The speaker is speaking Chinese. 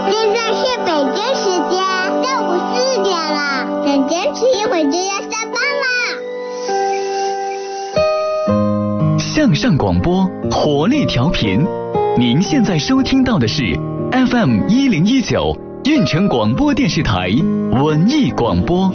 现在是北京时间上午4点了，再坚持一会儿就要下班啦。 向上广播，活力调频。您现在收听到的是 FM 1019运城广播电视台文艺广播。